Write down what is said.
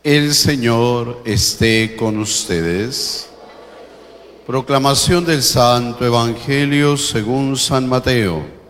El Señor esté con ustedes. Proclamación del Santo Evangelio según San Mateo.